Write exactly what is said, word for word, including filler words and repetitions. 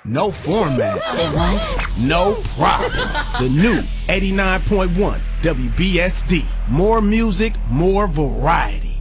no format. Say what? No problem. The new eighty-nine point one W B S D. More music, more variety.